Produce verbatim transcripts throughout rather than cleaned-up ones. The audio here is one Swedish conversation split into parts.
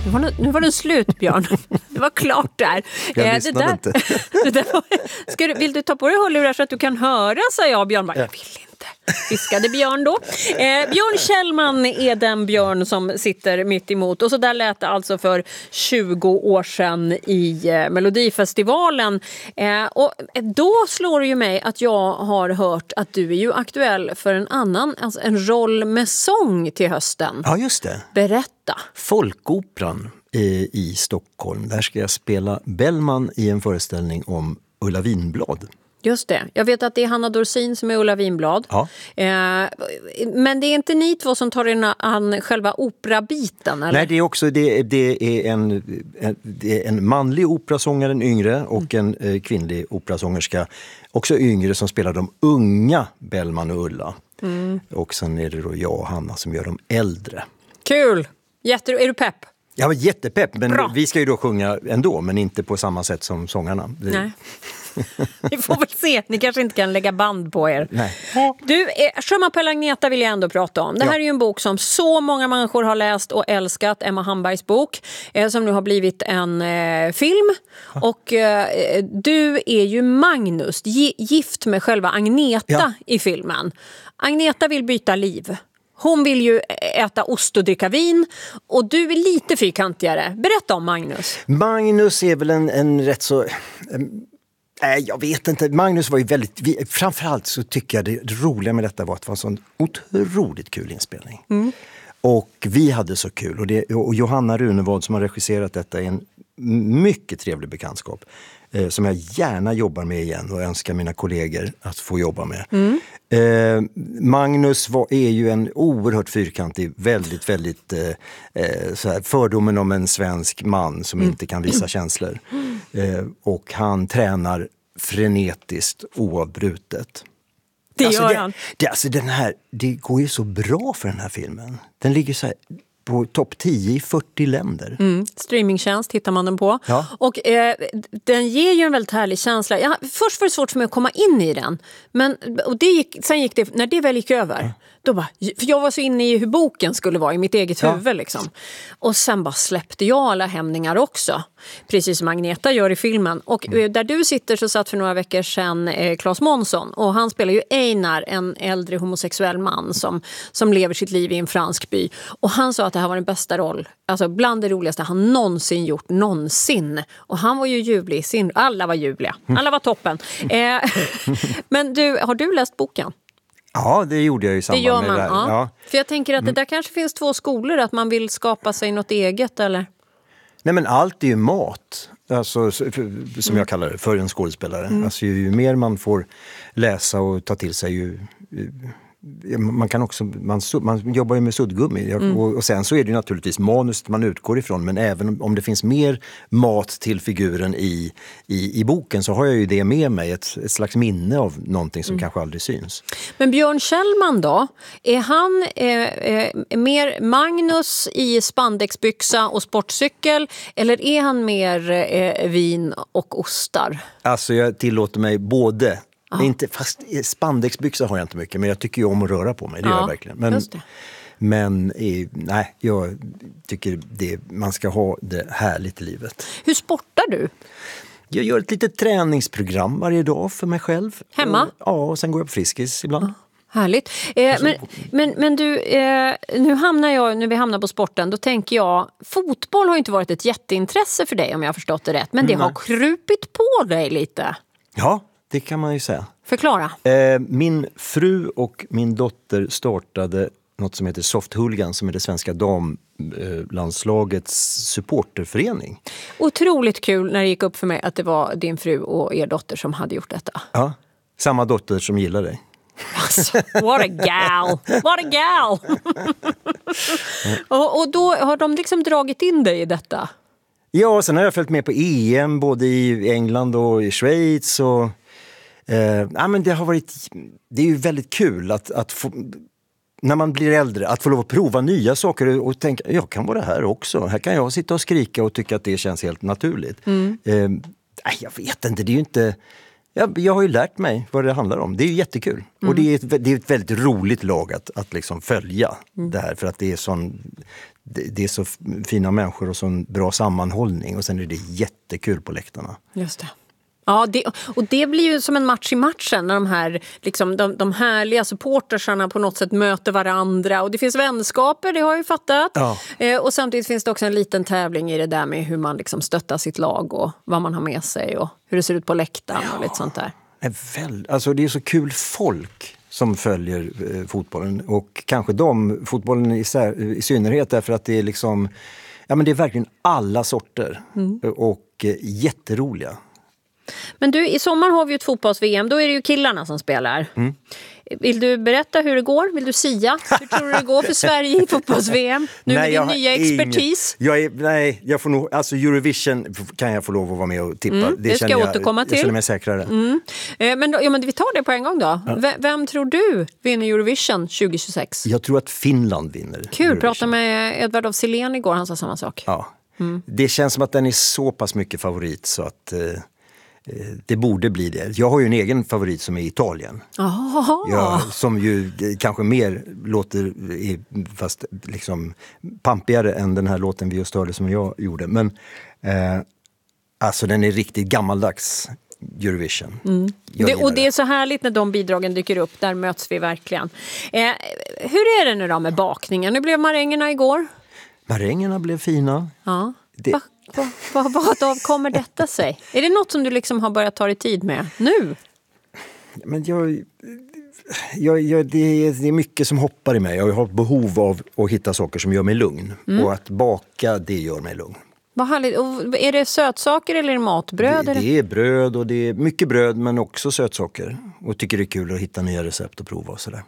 Nu var, det, nu var det slut, Björn. Det var klart där. Jag eh, lyssnade det där, inte. det där var, ska du, vill du ta på dig hörlurar så att du kan höra, sa jag. Björn bara, jag vill inte. Viskade Björn då. Eh, Björn Kjellman är den Björn som sitter mitt emot. Och så där lät det alltså för tjugo år sedan i eh, Melodifestivalen. Eh, och då slår det ju mig att jag har hört att du är ju aktuell för en annan, alltså en roll med sång till hösten. Ja, just det. Berätta. Folkoperan i, i Stockholm. Där ska jag spela Bellman i en föreställning om Ulla Vinblad. Just det. Jag vet att det är Hanna Dorsin som är Ulla Vinblad. Ja. Eh, men det är inte ni två som tar in an själva operabiten, eller? Nej, det är också det, det är en, en, det är en manlig operasångare, en yngre, och en eh, kvinnlig operasångerska, också yngre, som spelar de unga Bellman och Ulla. Mm. Och sen är det då jag och Hanna som gör de äldre. Kul! Jätte, är du pepp? Jag var jättepepp, men Bra. Vi ska ju då sjunga ändå, men inte på samma sätt som sångarna. Det... Nej. Vi får väl se. Ni kanske inte kan lägga band på er. Nej. Du, eh, Chemin pour l'Agneta vill jag ändå prata om. Det här Ja. är ju en bok som så många människor har läst och älskat. Emma Hambergs bok, eh, som nu har blivit en eh, film. Ja. Och eh, du är ju Magnus, gi- gift med själva Agneta ja. i filmen. Agneta vill byta liv. Hon vill ju äta ost och dricka vin. Och du är lite fyrkantigare. Berätta om Magnus. Magnus är väl en, en rätt så... Nej, jag vet inte. Magnus var ju väldigt... Vi, framförallt så tycker jag det roliga med detta var att det var en sån otroligt kul inspelning. Mm. Och vi hade så kul. Och, det, och Johanna Runevad som har regisserat detta är en mycket trevlig bekantskap. Eh, som jag gärna jobbar med igen och önskar mina kollegor att få jobba med. Mm. Eh, Magnus var, är ju en oerhört fyrkantig, väldigt, väldigt eh, så här, fördomen om en svensk man som mm. inte kan visa känslor. Eh, och han tränar frenetiskt oavbrutet. Det alltså, gör det, han. Det, alltså, den här, det går ju så bra för den här filmen. Den ligger så här på topp tio i fyrtio länder. Mm. Streamingtjänst hittar man den på. Ja. Och eh, den ger ju en väldigt härlig känsla. Ja, först var det svårt för mig att komma in i den. Men, och det gick, sen gick det, när det väl gick över, ja. då bara, för jag var så inne i hur boken skulle vara i mitt eget ja. huvud. Liksom. Och sen bara släppte jag alla hämningar också. Precis som Agneta gör i filmen. Och mm. där du sitter så satt för några veckor sedan eh, Claes Månsson. Och han spelar ju Einar, en äldre homosexuell man som, som lever sitt liv i en fransk by. Och han sa att det här var den bästa roll. Alltså bland det roligaste han någonsin gjort, någonsin. Och han var ju ljuvlig. Sin, alla var ljuvliga. Alla var toppen. Eh, men du, har du läst boken? Ja, det gjorde jag i samband det gör man, med det här. Ja. Ja. För jag tänker att det där kanske finns två skolor. Att man vill skapa sig något eget, eller? Nej, men allt är ju mat. Alltså, som mm. jag kallar det, för en skådespelare. Mm. Alltså, ju, ju mer man får läsa och ta till sig, ju... ju man kan också, man, man jobbar ju med suddgummi mm. och, och sen så är det ju naturligtvis manus man utgår ifrån, men även om det finns mer mat till figuren i, i, i boken så har jag ju det med mig, ett, ett slags minne av någonting som mm. kanske aldrig syns. Men Björn Kjellman då, är han eh, eh, mer Magnus i spandexbyxa och sportcykel, eller är han mer eh, vin och ostar? Alltså jag tillåter mig både. Inte, fast spandexbyxor har jag inte mycket, men jag tycker ju om att röra på mig, det ja, gör jag verkligen. Men, men nej, jag tycker det, man ska ha det härligt i livet. Hur sportar du? Jag gör ett litet träningsprogram varje dag för mig själv. Hemma? Och, ja, och sen går jag på Friskis ibland. Ja. Härligt. Eh, men, men, men du, eh, nu hamnar jag, när vi hamnar på sporten, då tänker jag, fotboll har inte varit ett jätteintresse för dig om jag har förstått det rätt, men det mm. har krupit på dig lite. Ja. Det kan man ju säga. Förklara. Eh, min fru och min dotter startade något som heter Soft Hooligan, som är det svenska damlandslagets supporterförening. Otroligt kul när det gick upp för mig att det var din fru och er dotter som hade gjort detta. Ja, samma dotter som gillar dig. Alltså, what a gal! What a gal! och, och då har de liksom dragit in dig i detta? Ja, sen har jag följt med på E M både i England och i Schweiz och Eh, ja, men det har varit, det är ju väldigt kul att, att få, när man blir äldre, att få lov att prova nya saker och tänka, jag kan vara det här också. Här kan jag sitta och skrika och tycka att det känns helt naturligt. Mm. Eh, jag vet inte, det är ju inte, Jag, jag har ju lärt mig vad det handlar om. Det är ju jättekul. Mm. Och det är, ett, det är ett väldigt roligt lag att, att liksom följa mm. det här. För att det är, sån, det, det är så fina människor och sån bra sammanhållning. Och sen är det jättekul på läktarna. Just det. Ja, det, och det blir ju som en match i matchen när de här liksom, de, de härliga supportersarna på något sätt möter varandra. Och det finns vänskaper, det har jag ju fattat. Ja. Eh, och samtidigt finns det också en liten tävling i det där med hur man liksom stöttar sitt lag och vad man har med sig och hur det ser ut på läktaren ja. och lite sånt där. Det är, väl, alltså det är så kul folk som följer eh, fotbollen och kanske de, fotbollen i, i synnerhet därför att det är liksom, ja men det är verkligen alla sorter mm. och eh, jätteroliga. Men du, i sommar har vi ju ett fotbolls-V M. Då är det ju killarna som spelar. Mm. Vill du berätta hur det går? Vill du sia? Hur tror du det går för Sverige i fotbolls-V M? Nu nej, med din nya expertis. Ingen, jag är, nej, jag får nog... Alltså Eurovision kan jag få lov att vara med och tippa. Mm, det, det ska jag återkomma jag, till. Jag känner mig säkrare. Mm. Eh, men, då, ja, men vi tar det på en gång då. Ja. V- vem tror du vinner Eurovision tjugo tjugosex? Jag tror att Finland vinner. Kul, Eurovision. Prata med Edvard af Sillén igår. Han sa samma sak. Ja. Mm. Det känns som att den är så pass mycket favorit så att... Eh, det borde bli det. Jag har ju en egen favorit som är Italien. Jag, som ju kanske mer låter fast liksom pampigare än den här låten vi just hörde som jag gjorde. Men eh, alltså den är riktigt gammaldags Eurovision. Mm. Det, och det är så härligt när de bidragen dyker upp. Där möts vi verkligen. Eh, hur är det nu då med bakningen? Nu blev marängerna igår. Marängerna blev fina. Ja. Det... Vad, vad, vad av kommer detta sig? Är det något som du liksom har börjat ta dig tid med nu? Men jag, jag, jag, det, är, det är mycket som hoppar i mig. Jag har behov av att hitta saker som gör mig lugn. Mm. Och att baka, det gör mig lugn. Vad härligt. Och är det sötsaker eller matbröd? Det, det är bröd och det är mycket bröd men också sötsaker. Och tycker det är kul att hitta nya recept och prova och sådär.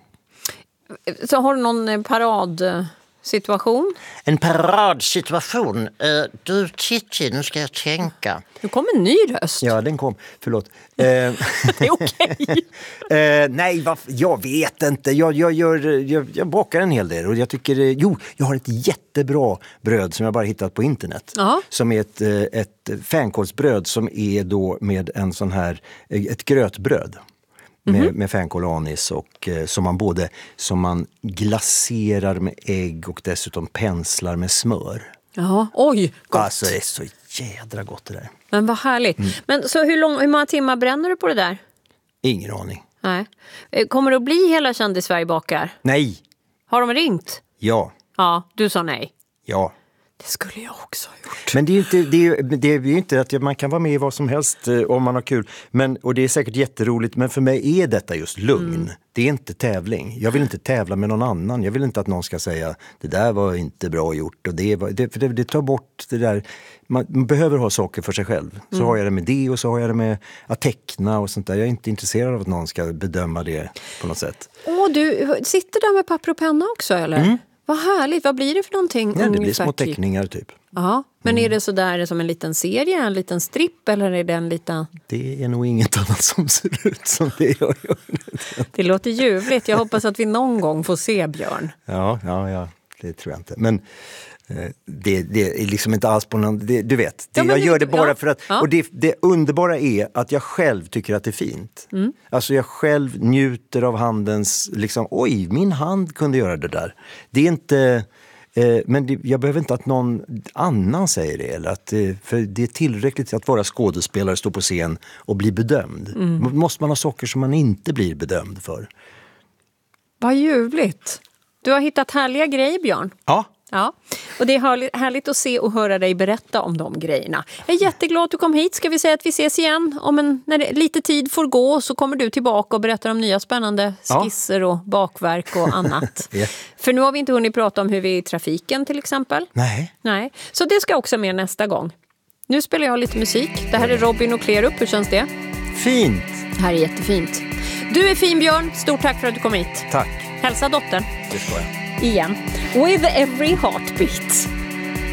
Så har du någon parad... situation? En paradsituation. Uh, du, Titti, nu ska jag tänka. Nu kom en ny röst. Ja, den kom. Förlåt. Uh, det är okej. uh, nej, va, jag vet inte. Jag, jag, gör, jag, jag bakar en hel del. Och jag tycker, jo, jag har ett jättebra bröd som jag bara hittat på internet. Uh-huh. Som är ett, ett fänkålsbröd som är då med en sån här, ett grötbröd. Med, mm-hmm. med fänkål och anis och eh, som man både som man glaserar med ägg och dessutom penslar med smör. Ja, oj, gott. Alltså det är så jädra gott det där. Men vad härligt. Mm. Men så hur, lång, hur många timmar bränner du på det där? Ingen aning. Nej. Kommer det att bli hela Kändis Sverige bakar? Nej. Har de ringt? Ja. Ja, du sa nej. Ja. Det skulle jag också ha gjort. Men det är ju inte, det är, det är ju inte att man kan vara med i vad som helst om man har kul. Men, och det är säkert jätteroligt, men för mig är detta just lugn. Mm. Det är inte tävling. Jag vill inte tävla med någon annan. Jag vill inte att någon ska säga det där var inte bra gjort. Och det, var, det, för det, det tar bort det där. Man, man behöver ha saker för sig själv. Så mm. har jag det med det och så har jag det med att teckna och sånt där. Jag är inte intresserad av att någon ska bedöma det på något sätt. Åh, du sitter där med papper och penna också, eller? Mm. Vad härligt, vad blir det för någonting? Ja, det blir små teckningar typ. Ja, men mm. är det så där som en liten serie, en liten stripp eller är det en liten... Det är nog inget annat som ser ut som det jag gör. Det låter ljuvligt, jag hoppas att vi någon gång får se Björn. Ja, ja, ja, det tror jag inte. Men eh, det, det är liksom inte alls på någon... Det, du vet, det, ja, jag gör det bara ja. för att... Ja. Och det, det underbara är att jag själv tycker att det är fint. Mm. Alltså jag själv njuter av handens... Liksom, oj, min hand kunde göra det där. Det är inte... Eh, men det, jag behöver inte att någon annan säger det. Eller att, eh, för det är tillräckligt att vara skådespelare, stå på scen och bli bedömd. Mm. Måste man ha saker som man inte blir bedömd för. Vad ljuvligt. Du har hittat härliga grejer, Björn. Ja. Ja, och det är härligt att se och höra dig berätta om de grejerna. Jag är jätteglad att du kom hit. Ska vi säga att vi ses igen? Om en, när det, lite tid får gå så kommer du tillbaka och berättar om nya spännande skisser och bakverk och annat. yeah. För nu har vi inte hunnit prata om hur vi är i trafiken till exempel. Nej. Nej. Så det ska också med nästa gång. Nu spelar jag lite musik. Det här är Robin och Klerup. Hur känns det? Fint. Det här är jättefint. Du är fin, Björn. Stort tack för att du kom hit. Tack. Hälsa dottern. Det ska jag. Igen. With every heartbeat.